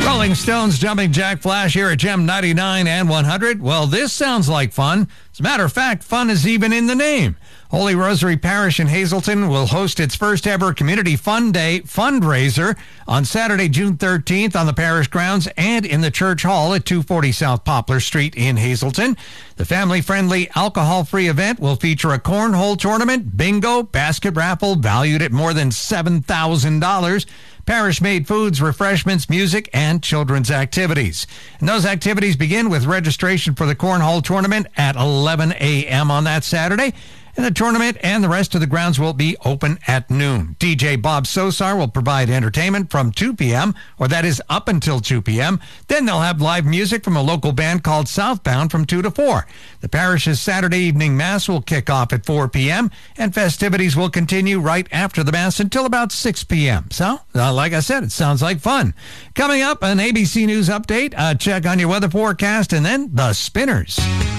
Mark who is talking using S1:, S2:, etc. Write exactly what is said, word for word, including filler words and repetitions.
S1: Rolling Stones Jumping Jack Flash here at Gem ninety-nine and one hundred. Well, this sounds like fun. As a matter of fact, fun is even in the name. Holy Rosary Parish in Hazleton will host its first ever Community Fun Day fundraiser on Saturday, June thirteenth on the parish grounds and in the church hall at two forty South Poplar Street in Hazleton. The family-friendly, alcohol-free event will feature a cornhole tournament, bingo, basket raffle valued at more than seven thousand dollars, parish-made foods, refreshments, music, and children's activities. And those activities begin with registration for the cornhole tournament at eleven a.m. on that Saturday. And the tournament and the rest of the grounds will be open at noon. D J Bob Sosar will provide entertainment from two p.m., or that is up until two p.m. Then they'll have live music from a local band called Southbound from two to four. The parish's Saturday evening Mass will kick off at four p.m., and festivities will continue right after the Mass until about six p.m. So, uh, like I said, it sounds like fun. Coming up, an A B C News update, a check on your weather forecast, and then the Spinners.